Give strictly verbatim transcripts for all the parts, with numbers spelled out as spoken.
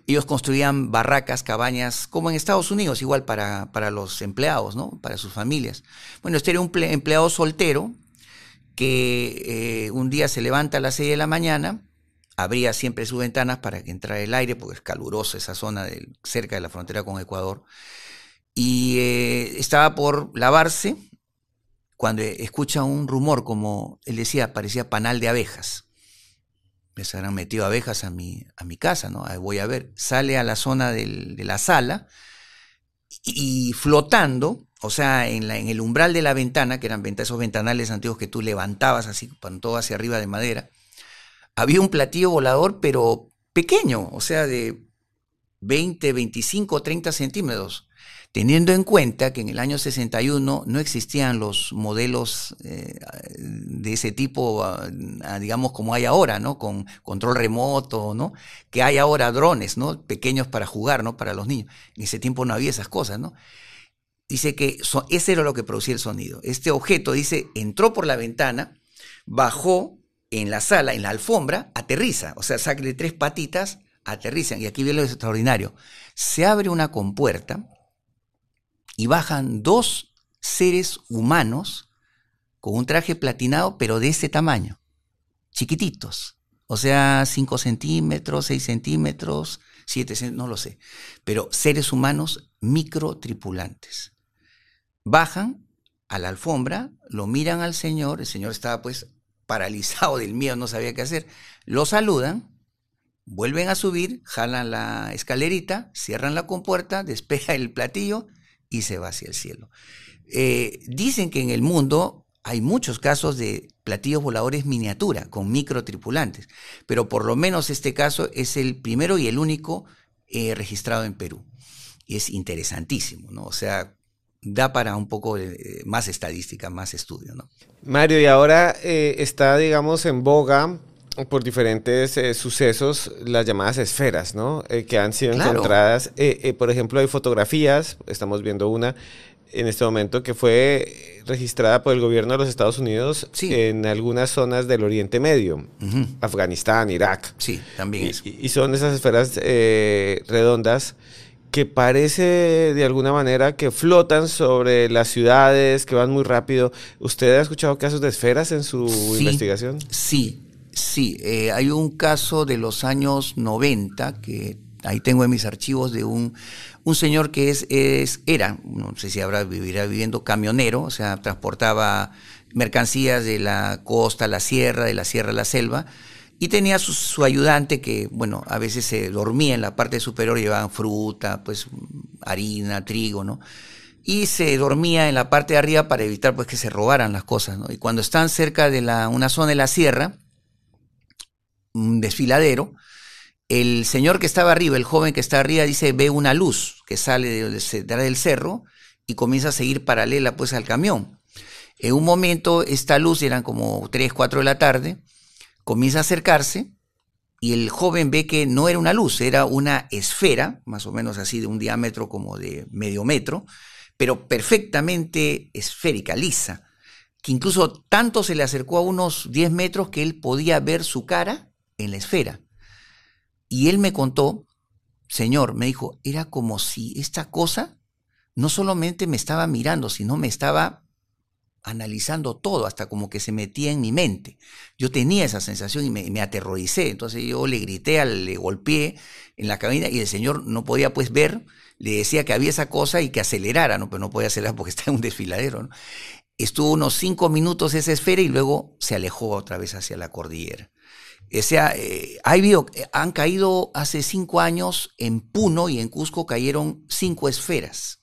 Ellos construían barracas, cabañas, como en Estados Unidos, igual para, para los empleados, ¿no? Para sus familias. Bueno, este era un empleado soltero que eh, un día se levanta a las seis de la mañana, abría siempre sus ventanas para que entrara el aire, porque es caluroso esa zona del, cerca de la frontera con Ecuador, y eh, estaba por lavarse cuando escucha un rumor, como él decía, parecía panal de abejas. Me se habrán metido abejas a mi, a mi casa, ¿no? Ahí voy a ver. Sale a la zona del, de la sala y, y flotando, o sea, en, la, en el umbral de la ventana, que eran esos ventanales antiguos que tú levantabas así, con todo hacia arriba de madera, había un platillo volador, pero pequeño, o sea, de veinte, veinticinco, treinta centímetros. Teniendo en cuenta que en el año sesenta y uno no existían los modelos eh, de ese tipo, a, a, digamos, como hay ahora, ¿no? Con control remoto, ¿no? Que hay ahora drones, ¿no? Pequeños para jugar, ¿no? Para los niños. En ese tiempo no había esas cosas, ¿no? Dice que so, ese era lo que producía el sonido. Este objeto, dice, entró por la ventana, bajó en la sala, en la alfombra, aterriza. O sea, saca de tres patitas, aterrizan. Y aquí viene lo extraordinario. Se abre una compuerta y bajan dos seres humanos con un traje platinado, pero de ese tamaño, chiquititos, o sea, cinco centímetros, seis centímetros, siete centímetros, no lo sé, pero seres humanos microtripulantes. Bajan a la alfombra, lo miran al señor, el señor estaba pues paralizado del miedo, no sabía qué hacer, lo saludan, vuelven a subir, jalan la escalerita, cierran la compuerta, despega el platillo y se va hacia el cielo. Eh, dicen que en el mundo hay muchos casos de platillos voladores miniatura con microtripulantes, pero por lo menos este caso es el primero y el único eh, registrado en Perú. Y es interesantísimo, ¿no? O sea, da para un poco de, más estadística, más estudio, ¿no? Mario, y ahora eh, está, digamos, en boga por diferentes eh, sucesos las llamadas esferas, ¿no? Eh, que han sido Claro. encontradas. Eh, eh, por ejemplo, hay fotografías, estamos viendo una en este momento que fue registrada por el gobierno de los Estados Unidos Sí. en algunas zonas del Oriente Medio, Uh-huh. Afganistán, Irak. Sí, también y, eso. y son esas esferas eh, redondas que parece de alguna manera que flotan sobre las ciudades, que van muy rápido. ¿Usted ha escuchado casos de esferas en su Sí, investigación? Sí, sí. Eh, hay un caso de los años noventa que ahí tengo en mis archivos de un, un señor que es, es, era, no sé si habrá vivirá viviendo, camionero, o sea, transportaba mercancías de la costa a la sierra, de la sierra a la selva, y tenía su, su ayudante que, bueno, a veces se dormía en la parte superior, llevaban fruta, pues harina, trigo, ¿no? Y se dormía en la parte de arriba para evitar pues que se robaran las cosas, ¿no? Y cuando están cerca de la, una zona de la sierra, un desfiladero, el señor que estaba arriba, el joven que está arriba, dice, ve una luz que sale de, de, del cerro y comienza a seguir paralela pues al camión. En un momento esta luz, eran como tres, cuatro de la tarde, comienza a acercarse y el joven ve que no era una luz, era una esfera, más o menos así de un diámetro como de medio metro, pero perfectamente esférica, lisa, que incluso tanto se le acercó a unos diez metros que él podía ver su cara en la esfera. Y él me contó, señor, me dijo, era como si esta cosa no solamente me estaba mirando, sino me estaba analizando todo, hasta como que se metía en mi mente. Yo tenía esa sensación y me, me aterroricé. Entonces yo le grité, le golpeé en la cabina y el señor no podía pues ver, le decía que había esa cosa y que acelerara, ¿no? Pero no podía acelerar porque está en un desfiladero, ¿no? Estuvo unos cinco minutos esa esfera y luego se alejó otra vez hacia la cordillera. O sea, eh, hay video, han caído hace cinco años en Puno y en Cusco cayeron cinco esferas.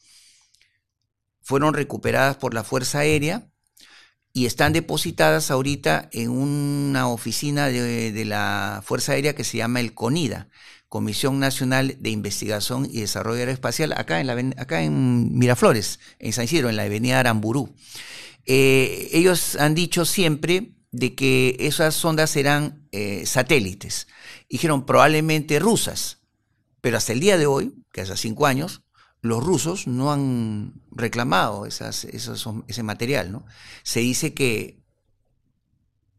Fueron recuperadas por la Fuerza Aérea y están depositadas ahorita en una oficina de, de la Fuerza Aérea que se llama el CONIDA, Comisión Nacional de Investigación y Desarrollo Aeroespacial, acá en, la, acá en Miraflores, en San Isidro, en la avenida Aramburú. Eh, ellos han dicho siempre de que esas sondas eran eh, satélites. Dijeron probablemente rusas, pero hasta el día de hoy, que hace cinco años, los rusos no han reclamado esas, esos, ese material, ¿no? Se dice que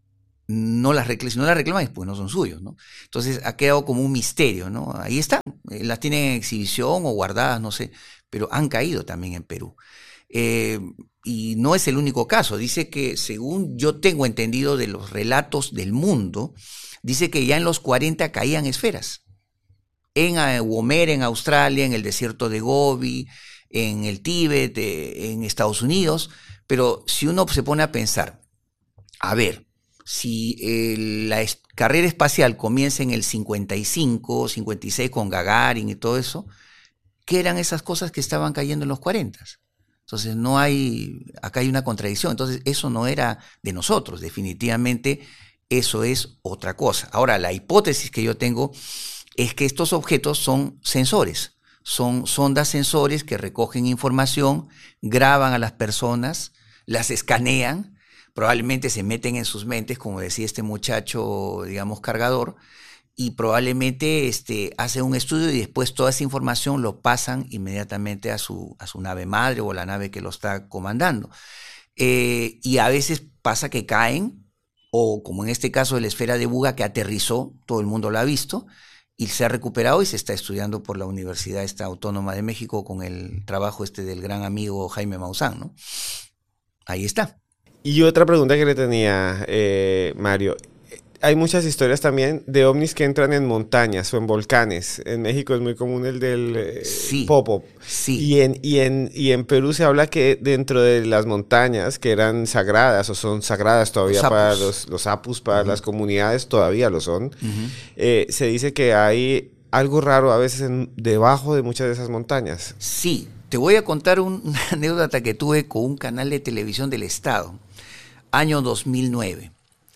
no las reclaman, si no las reclaman, pues no son suyos, ¿no? Entonces ha quedado como un misterio, ¿no? Ahí están, eh, las tienen en exhibición o guardadas, no sé, pero han caído también en Perú. Eh, y no es el único caso, dice que según yo tengo entendido de los relatos del mundo, dice que ya en los cuarenta caían esferas. En Woomera, en Australia, en el desierto de Gobi, en el Tíbet, eh, en Estados Unidos, pero si uno se pone a pensar, a ver, si eh, la es, carrera espacial comienza en el cincuenta y cinco, cincuenta y seis con Gagarin y todo eso, ¿qué eran esas cosas que estaban cayendo en los cuarenta? Entonces no hay, acá hay una contradicción, entonces eso no era de nosotros, definitivamente eso es otra cosa. Ahora, la hipótesis que yo tengo es que estos objetos son sensores, son sondas sensores que recogen información, graban a las personas, las escanean, probablemente se meten en sus mentes, como decía este muchacho, digamos, cargador, y probablemente este, hacen un estudio y después toda esa información lo pasan inmediatamente a su, a su nave madre o a la nave que lo está comandando. Eh, y a veces pasa que caen, o como en este caso de la esfera de Buga que aterrizó, todo el mundo lo ha visto, y se ha recuperado y se está estudiando por la Universidad esta Autónoma de México con el trabajo este del gran amigo Jaime Maussan, ¿no? Ahí está. Y otra pregunta que le tenía, eh, Mario. Hay muchas historias también de ovnis que entran en montañas o en volcanes. En México es muy común el del eh, sí, Popo. Sí. Y en, y, en, y en Perú se habla que dentro de las montañas que eran sagradas o son sagradas todavía los para los, los apus, para uh-huh. las comunidades, todavía lo son. Uh-huh. eh, se dice que hay algo raro a veces en, debajo de muchas de esas montañas. Sí, te voy a contar un, una anécdota que tuve con un canal de televisión del Estado, año dos mil nueve.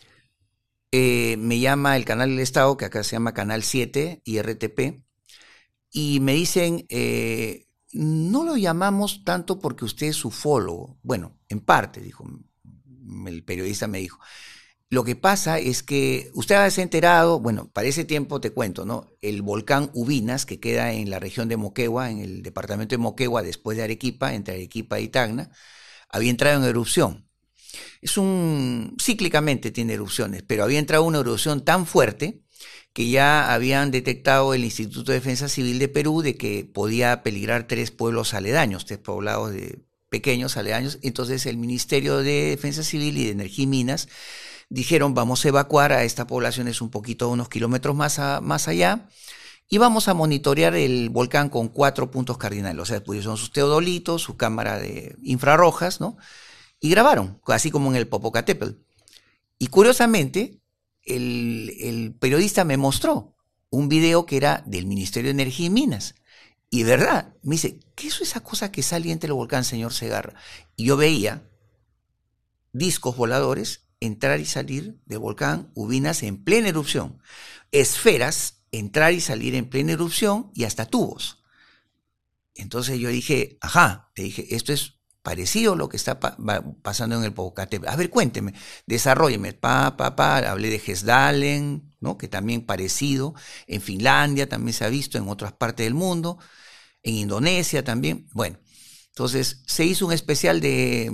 Eh, me llama el canal del Estado, que acá se llama Canal siete y R T P, y me dicen, eh, no lo llamamos tanto porque usted es ufólogo. Bueno, en parte, dijo, el periodista me dijo. Lo que pasa es que usted se ha enterado, bueno, para ese tiempo te cuento, ¿no? El volcán Ubinas, que queda en la región de Moquegua, en el departamento de Moquegua, después de Arequipa, entre Arequipa y Tacna, había entrado en erupción. Es un, cíclicamente tiene erupciones, pero había entrado una erupción tan fuerte que ya habían detectado el Instituto de Defensa Civil de Perú de que podía peligrar tres pueblos aledaños, tres poblados de pequeños aledaños. Entonces el Ministerio de Defensa Civil y de Energía y Minas dijeron, vamos a evacuar a esta población, es un poquito, unos kilómetros más, a, más allá, y vamos a monitorear el volcán con cuatro puntos cardinales. O sea, pues son sus teodolitos, su cámara de infrarrojas, ¿no? Y grabaron, así como en el Popocatépetl. Y curiosamente, el, el periodista me mostró un video que era del Ministerio de Energía y Minas. Y de verdad, me dice, ¿qué es esa cosa que sale entre el volcán, señor Segarra? Y yo veía discos voladores entrar y salir del volcán Ubinas en plena erupción. Esferas entrar y salir en plena erupción y hasta tubos. Entonces yo dije, ajá, te dije, esto es parecido a lo que está pa pasando en el Popocatépetl. A ver, cuénteme, desarrólleme. Pa, pa, pa, hablé de Gesdalen, ¿no? Que también parecido. En Finlandia también se ha visto, en otras partes del mundo. En Indonesia también. Bueno, entonces se hizo un especial de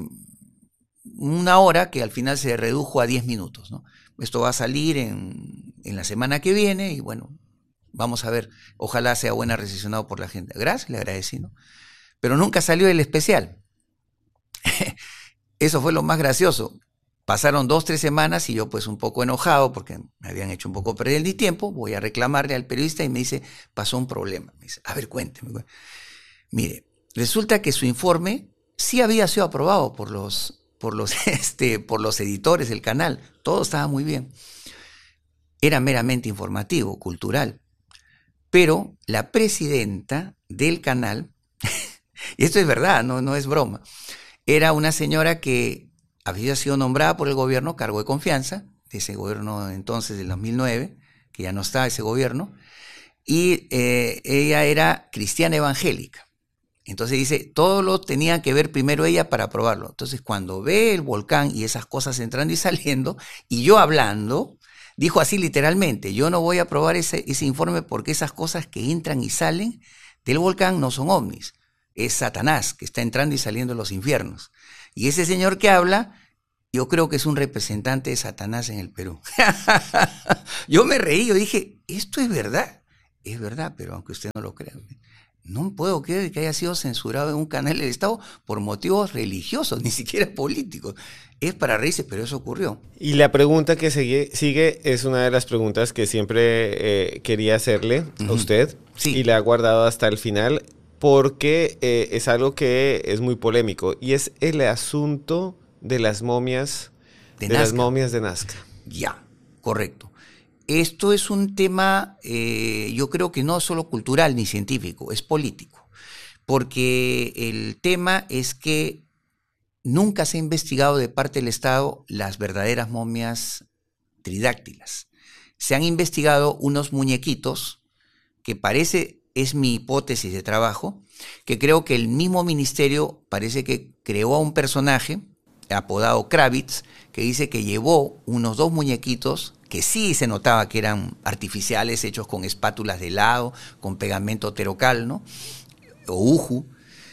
una hora que al final se redujo a diez minutos, ¿no? Esto va a salir en, en la semana que viene y bueno, vamos a ver. Ojalá sea buena recepcionado por la gente. Gracias, le agradecí, ¿no? Pero nunca salió el especial. Eso fue lo más gracioso. Pasaron dos, tres semanas y yo pues un poco enojado porque me habían hecho un poco perder mi tiempo, voy a reclamarle al periodista y me dice, pasó un problema. Me dice, a ver, cuénteme. Mire, resulta que su informe sí había sido aprobado por los, por los, este, por los editores del canal. Todo estaba muy bien. Era meramente informativo, cultural. Pero la presidenta del canal, y esto es verdad, no, no es broma, era una señora que había sido nombrada por el gobierno, cargo de confianza, de ese gobierno entonces del dos mil nueve, que ya no está ese gobierno, y eh, ella era cristiana evangélica. Entonces dice, todo lo tenía que ver primero ella para aprobarlo. Entonces cuando ve el volcán y esas cosas entrando y saliendo, y yo hablando, dijo así literalmente, yo no voy a aprobar ese, ese informe porque esas cosas que entran y salen del volcán no son ovnis. Es Satanás que está entrando y saliendo de los infiernos. Y ese señor que habla Yo creo que es un representante de Satanás en el Perú. Yo me reí, yo dije, ¿esto es verdad? Es verdad, pero aunque usted no lo crea. No puedo creer que haya sido censurado en un canal del Estado por motivos religiosos, ni siquiera políticos. Es para reírse, pero eso ocurrió. Y la pregunta que sigue, sigue es una de las preguntas que siempre eh, quería hacerle uh-huh. a usted. Sí. Y la he guardado hasta el final porque eh, es algo que es muy polémico. Y es el asunto de las momias de, de las momias de Nazca. Ya, correcto. Esto es un tema, eh, yo creo que no solo cultural ni científico, es político, porque el tema es que nunca se ha investigado de parte del Estado las verdaderas momias tridáctilas. Se han investigado unos muñequitos que parece, es mi hipótesis de trabajo, que creo que el mismo ministerio parece que creó a un personaje apodado Kravitz, que dice que llevó unos dos muñequitos que sí se notaba que eran artificiales, hechos con espátulas de helado, con pegamento terocal, ¿no? O uju,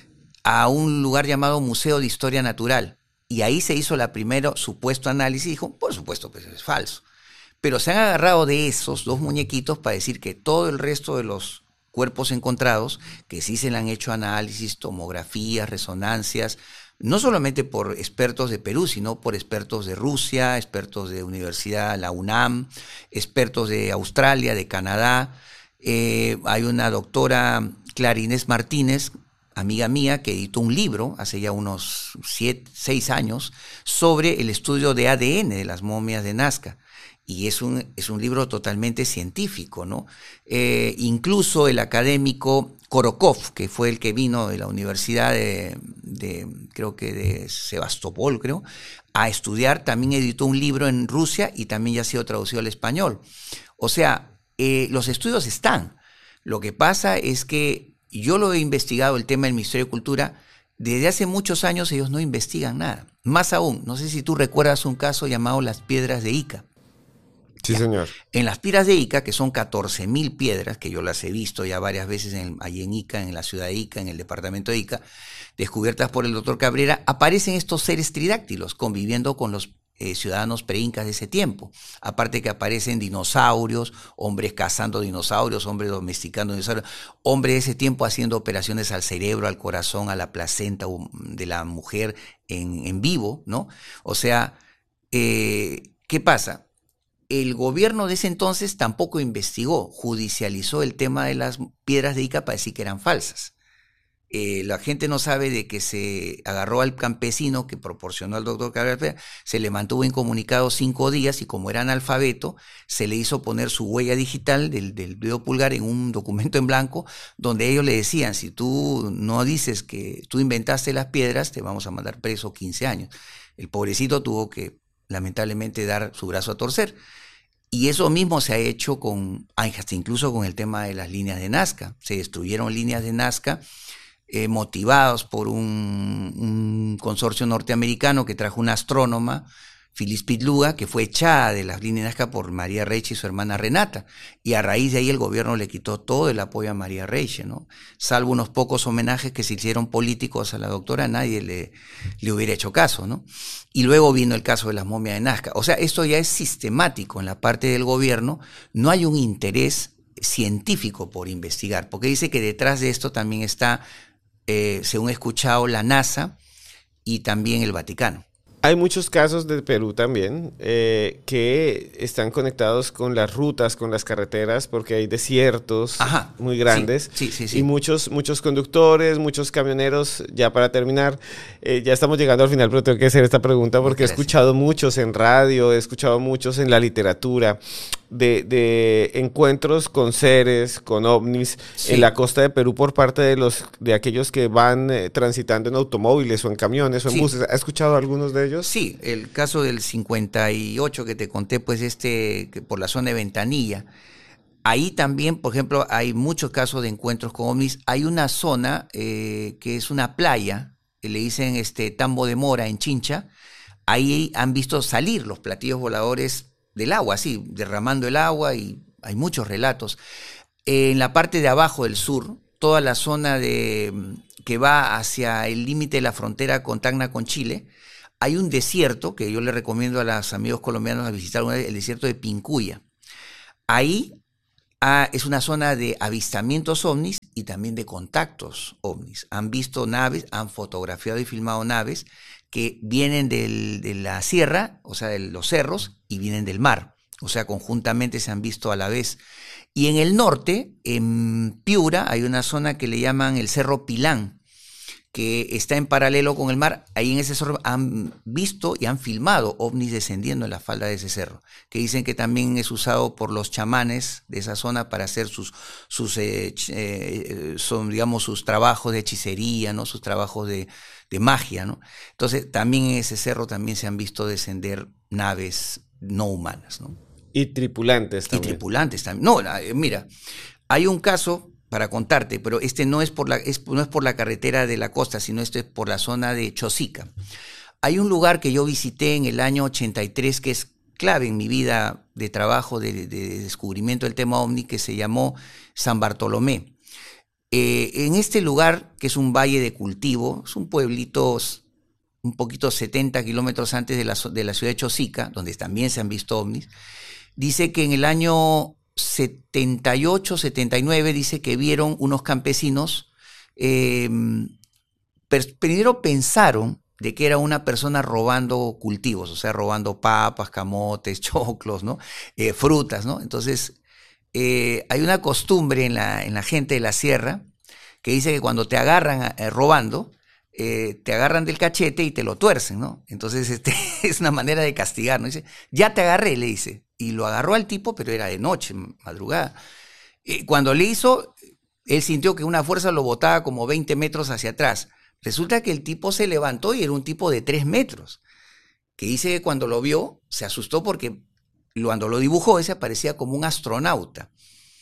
a un lugar llamado Museo de Historia Natural. Y ahí se hizo la primera supuesto análisis y dijo, por supuesto, pues es falso. Pero se han agarrado de esos dos muñequitos para decir que todo el resto de los cuerpos encontrados, que sí se le han hecho análisis, tomografías, resonancias, no solamente por expertos de Perú, sino por expertos de Rusia, expertos de Universidad, la UNAM, expertos de Australia, de Canadá. Eh, hay una doctora, Clara Inés Martínez, amiga mía, que editó un libro hace ya unos siete, seis años sobre el estudio de A D N de las momias de Nazca. Y es un, es un libro totalmente científico, ¿no? Eh, incluso el académico Korokov, que fue el que vino de la Universidad de, de, creo que de Sebastopol, creo, a estudiar, también editó un libro en Rusia y también ya ha sido traducido al español. O sea, eh, los estudios están. Lo que pasa es que yo lo he investigado, el tema del Ministerio de Cultura, desde hace muchos años ellos no investigan nada. Más aún, no sé si tú recuerdas un caso llamado Las Piedras de Ica. Sí, ya. Señor. En las piedras de Ica, que son catorce mil piedras, que yo las he visto ya varias veces en, allí en Ica, en la ciudad de Ica, en el departamento de Ica, descubiertas por el doctor Cabrera, aparecen estos seres tridáctilos conviviendo con los eh, ciudadanos preincas de ese tiempo. Aparte que aparecen dinosaurios, hombres cazando dinosaurios, hombres domesticando dinosaurios, hombres de ese tiempo haciendo operaciones al cerebro, al corazón, a la placenta de la mujer en, en vivo, ¿no? O sea, eh, ¿qué pasa? El gobierno de ese entonces tampoco investigó, judicializó el tema de las piedras de Ica para decir que eran falsas. Eh, la gente no sabe de que se agarró al campesino que proporcionó al doctor Cabrera, se le mantuvo incomunicado cinco días y como era analfabeto, se le hizo poner su huella digital del, del dedo pulgar en un documento en blanco donde ellos le decían, si tú no dices que tú inventaste las piedras, te vamos a mandar preso quince años. El pobrecito tuvo que lamentablemente dar su brazo a torcer. Y eso mismo se ha hecho con, hasta incluso con el tema de las líneas de Nazca. Se destruyeron líneas de Nazca eh, motivados por un, un consorcio norteamericano que trajo una astrónoma, Phyllis Pitluga, que fue echada de las líneas de Nazca por María Reiche y su hermana Renata. Y a raíz de ahí el gobierno le quitó todo el apoyo a María Reiche, ¿no? Salvo unos pocos homenajes que se hicieron políticos a la doctora, nadie le, le hubiera hecho caso, ¿no? Y luego vino el caso de las momias de Nazca. O sea, esto ya es sistemático en la parte del gobierno. No hay un interés científico por investigar, porque dice que detrás de esto también está, eh, según he escuchado, la NASA y también el Vaticano. Hay muchos casos de Perú también eh, que están conectados con las rutas, con las carreteras, porque hay desiertos Ajá, muy grandes sí, sí, sí, sí. y muchos, muchos conductores, muchos camioneros. Ya para terminar, eh, ya estamos llegando al final, pero tengo que hacer esta pregunta porque Gracias. he escuchado muchos en radio, he escuchado muchos en la literatura de, de encuentros con seres, con ovnis sí. en la costa de Perú por parte de los de aquellos que van eh, transitando en automóviles o en camiones o en sí. buses. ¿Ha escuchado algunos de ellos? Sí, el caso del cincuenta y ocho que te conté, pues este, que por la zona de Ventanilla. Ahí también, por ejemplo, hay muchos casos de encuentros con ovnis. Hay una zona eh, que es una playa, que le dicen este Tambo de Mora en Chincha. Ahí han visto salir los platillos voladores del agua, así, derramando el agua, y hay muchos relatos. En la parte de abajo del sur, toda la zona de que va hacia el límite de la frontera con Tacna con Chile, hay un desierto que yo le recomiendo a los amigos colombianos a visitar, el desierto de Pincuya. Ahí ah, es una zona de avistamientos ovnis y también de contactos ovnis. Han visto naves, han fotografiado y filmado naves que vienen del, de la sierra, o sea, de los cerros, y vienen del mar. O sea, conjuntamente se han visto a la vez. Y en el norte, en Piura, hay una zona que le llaman el Cerro Pilán, que está en paralelo con el mar. Ahí en ese cerro han visto y han filmado ovnis descendiendo en la falda de ese cerro, que dicen que también es usado por los chamanes de esa zona para hacer sus, sus eh, eh, son, digamos, sus trabajos de hechicería, ¿no? Sus trabajos de, de magia, ¿no? Entonces, también en ese cerro también se han visto descender naves no humanas, ¿no? Y tripulantes también. Y tripulantes también. No, mira, hay un caso para contarte, pero este no es por la, es, no es por la carretera de la costa, sino este es por la zona de Chosica. Hay un lugar que yo visité en el año ochenta y tres que es clave en mi vida de trabajo, de, de descubrimiento del tema ovni, que se llamó San Bartolomé. Eh, en este lugar, que es un valle de cultivo, es un pueblito un poquito setenta kilómetros antes de la, de la ciudad de Chosica, donde también se han visto ovnis, dice que en el año setenta y ocho, setenta y nueve, dice que vieron unos campesinos, eh, primero pensaron de que era una persona robando cultivos, o sea, robando papas, camotes, choclos, ¿no? Eh, frutas, ¿no? Entonces, eh, hay una costumbre en la, en la gente de la sierra que dice que cuando te agarran eh, robando, eh, te agarran del cachete y te lo tuercen, ¿no? Entonces, este, es una manera de castigar, ¿no? Dice, ya te agarré, le dice. Y lo agarró al tipo, pero era de noche, madrugada. Eh, cuando le hizo, él sintió que una fuerza lo botaba como veinte metros hacia atrás. Resulta que el tipo se levantó y era un tipo de tres metros, que dice que cuando lo vio se asustó porque cuando lo dibujó ese parecía como un astronauta.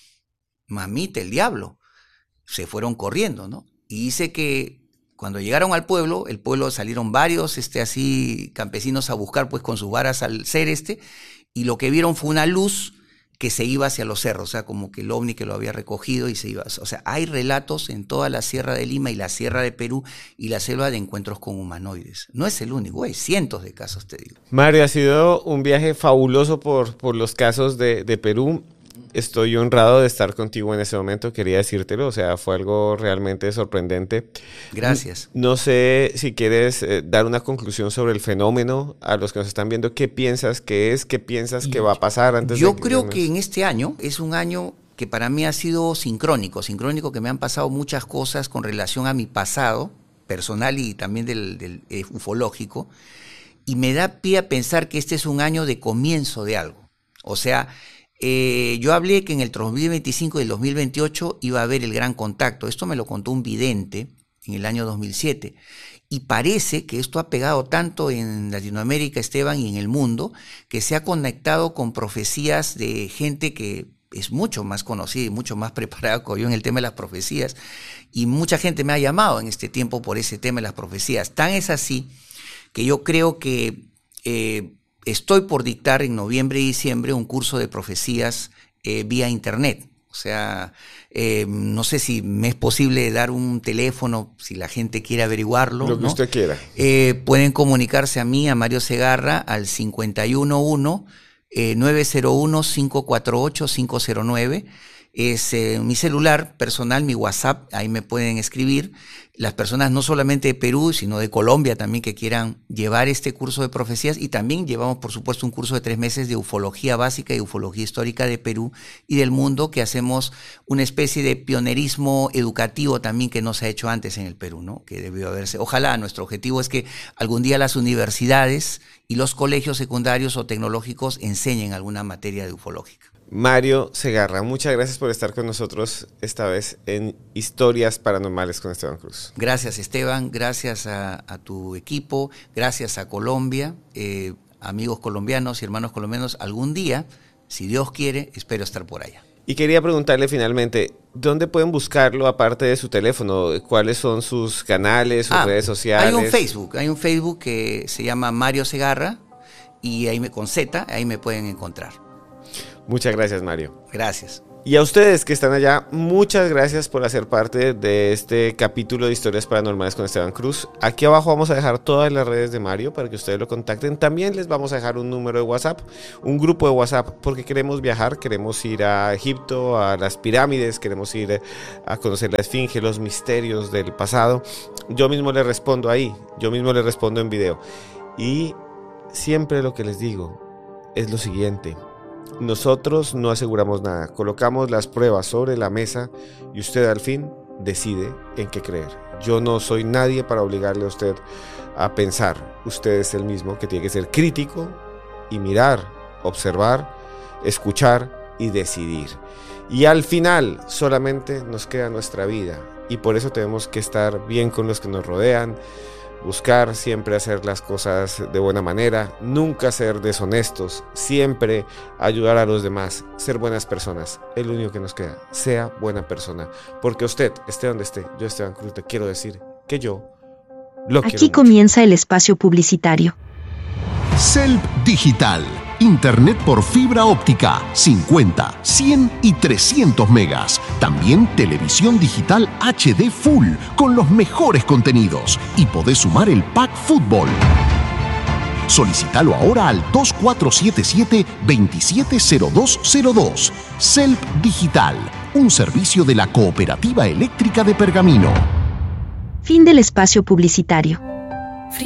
Mamita, el diablo. Se fueron corriendo, ¿no? Y dice que cuando llegaron al pueblo, el pueblo salieron varios este, así campesinos a buscar pues con sus varas al ser este, y lo que vieron fue una luz que se iba hacia los cerros, o sea, como que el ovni que lo había recogido y se iba. O sea, hay relatos en toda la Sierra de Lima y la Sierra de Perú y la selva de encuentros con humanoides. No es el único, hay cientos de casos, te digo. Mario, ha sido un viaje fabuloso por, por los casos de, de Perú. Estoy honrado de estar contigo en ese momento, quería decírtelo, o sea, fue algo realmente sorprendente. Gracias. No, no sé si quieres eh, dar una conclusión sobre el fenómeno a los que nos están viendo. ¿Qué piensas que es? ¿Qué piensas que va a pasar antes Yo de que creo nos... que en este año es un año que para mí ha sido sincrónico, sincrónico que me han pasado muchas cosas con relación a mi pasado personal y también del, del eh, ufológico, y me da pie a pensar que este es un año de comienzo de algo. O sea, Eh, yo hablé que en el dos mil veinticinco y el dos mil veintiocho iba a haber el gran contacto. Esto me lo contó un vidente en el año dos mil siete. Y parece que esto ha pegado tanto en Latinoamérica, Esteban, y en el mundo, que se ha conectado con profecías de gente que es mucho más conocida y mucho más preparada que yo en el tema de las profecías. Y mucha gente me ha llamado en este tiempo por ese tema de las profecías. Tan es así que yo creo que... Eh, Estoy por dictar en noviembre y diciembre un curso de profecías eh, vía internet. O sea, eh, no sé si me es posible dar un teléfono, si la gente quiere averiguarlo. Lo que ¿no? usted quiera. Eh, pueden comunicarse a mí, a Mario Segarra, al cincuenta y uno uno, nueve cero uno, cinco cuatro ocho, cinco cero nueve. Es eh, mi celular personal, mi WhatsApp, ahí me pueden escribir. Las personas no solamente de Perú, sino de Colombia también que quieran llevar este curso de profecías, y también llevamos, por supuesto, un curso de tres meses de ufología básica y ufología histórica de Perú y del mundo, que hacemos una especie de pionerismo educativo también que no se ha hecho antes en el Perú, ¿no? Que debió haberse. Ojalá, nuestro objetivo es que algún día las universidades y los colegios secundarios o tecnológicos enseñen alguna materia de ufológica. Mario Segarra, muchas gracias por estar con nosotros esta vez en Historias Paranormales con Esteban Cruz. Gracias, Esteban, gracias a, a tu equipo, gracias a Colombia, eh, amigos colombianos y hermanos colombianos. Algún día, si Dios quiere, espero estar por allá. Y quería preguntarle finalmente, ¿dónde pueden buscarlo aparte de su teléfono? ¿Cuáles son sus canales, sus ah, redes sociales? Hay un Facebook, hay un Facebook que se llama Mario Segarra, y ahí me, con Z, ahí me pueden encontrar. Muchas gracias, Mario. Gracias. Y a ustedes que están allá, muchas gracias por hacer parte de este capítulo de Historias Paranormales con Esteban Cruz. Aquí abajo vamos a dejar todas las redes de Mario para que ustedes lo contacten. También les vamos a dejar un número de WhatsApp, un grupo de WhatsApp, porque queremos viajar, queremos ir a Egipto, a las pirámides, queremos ir a conocer la Esfinge, los misterios del pasado. Yo mismo les respondo ahí, yo mismo les respondo en video. Y siempre lo que les digo es lo siguiente: nosotros no aseguramos nada, colocamos las pruebas sobre la mesa y usted al fin decide en qué creer. Yo no soy nadie para obligarle a usted a pensar. Usted es el mismo que tiene que ser crítico y mirar, observar, escuchar y decidir. Y al final solamente nos queda nuestra vida y por eso tenemos que estar bien con los que nos rodean, buscar siempre hacer las cosas de buena manera, nunca ser deshonestos, siempre ayudar a los demás, ser buenas personas. Es lo único que nos queda. Sea buena persona. Porque usted, esté donde esté, yo Esteban Cruz, te quiero decir que yo lo quiero. Aquí comienza el espacio publicitario. Celp Digital. Internet por fibra óptica, cincuenta, cien y trescientos megas. También televisión digital H D Full, con los mejores contenidos. Y podés sumar el Pack Fútbol. Solicítalo ahora al dos cuatro siete siete, dos siete cero dos cero dos. Celp Digital, un servicio de la Cooperativa Eléctrica de Pergamino. Fin del espacio publicitario.